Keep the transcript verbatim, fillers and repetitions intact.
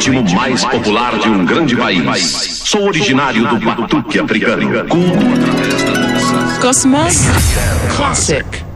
ritmo mais popular de um grande país. Sou originário do batuque africano. Culto através da dança. Cosmos Classic.